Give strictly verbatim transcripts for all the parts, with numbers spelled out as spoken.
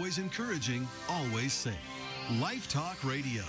always encouraging, always safe. Life Talk Radio.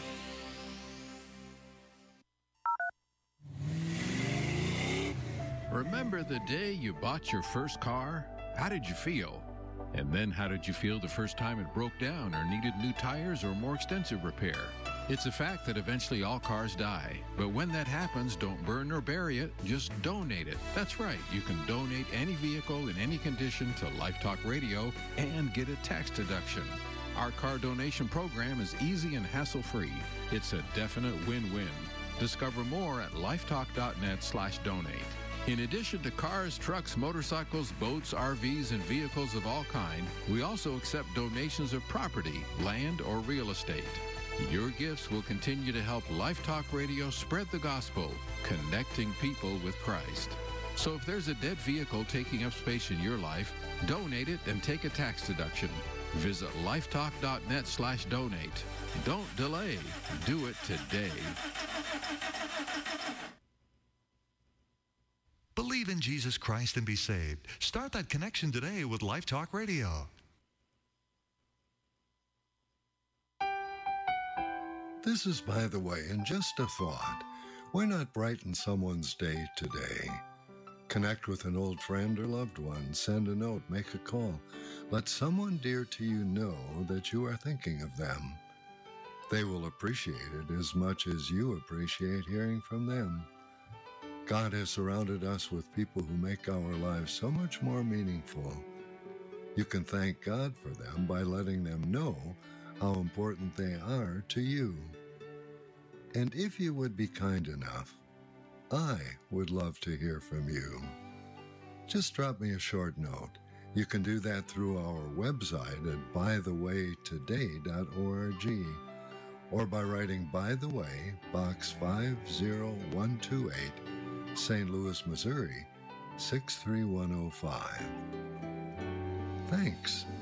Remember the day you bought your first car? How did you feel? And then how did you feel the first time it broke down or needed new tires or more extensive repair? It's a fact that eventually all cars die. But when that happens, don't burn or bury it, just donate it. That's right, you can donate any vehicle in any condition to Life Talk Radio and get a tax deduction. Our car donation program is easy and hassle-free. It's a definite win-win. Discover more at lifetalk.net slash donate. In addition to cars, trucks, motorcycles, boats, R Vs, and vehicles of all kind, we also accept donations of property, land, or real estate. Your gifts will continue to help Life Talk Radio spread the gospel, connecting people with Christ. So if there's a dead vehicle taking up space in your life, donate it and take a tax deduction. Visit lifetalk.net slash donate. Don't delay. Do it today. Believe in Jesus Christ and be saved. Start that connection today with Life Talk Radio. This is By the Way, and just a thought. Why not brighten someone's day today? Connect with an old friend or loved one. Send a note. Make a call. Let someone dear to you know that you are thinking of them. They will appreciate it as much as you appreciate hearing from them. God has surrounded us with people who make our lives so much more meaningful. You can thank God for them by letting them know how important they are to you. And if you would be kind enough, I would love to hear from you. Just drop me a short note. You can do that through our website at by the way today dot org or by writing By the Way, Box five zero one two eight, Saint Louis, Missouri, six three one oh five. Thanks.